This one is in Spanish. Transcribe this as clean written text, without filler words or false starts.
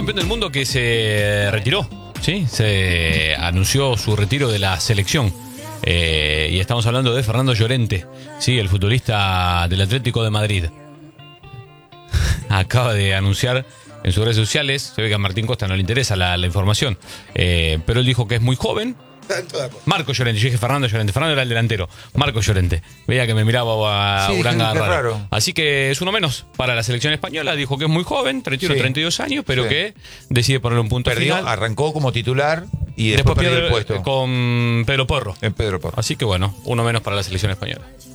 campeón del mundo que se retiró, ¿sí? Se anunció su retiro de la selección. Y estamos hablando de Fernando Llorente, ¿sí? El futbolista del Atlético de Madrid. Acaba de anunciar en sus redes sociales, se ve que a Martín Costa no le interesa la información, pero él dijo que es muy joven. Marco Llorente, yo dije Fernando Llorente. Fernando era el delantero. Marco Llorente. Veía que me miraba a Uranga raro. Así que es uno menos para la selección española. Dijo que es muy joven, 32 años, pero que decide ponerle un punto final. Arrancó como titular y después perdió el puesto. Con Pedro Porro. En Pedro Porro. Así que bueno, uno menos para la selección española.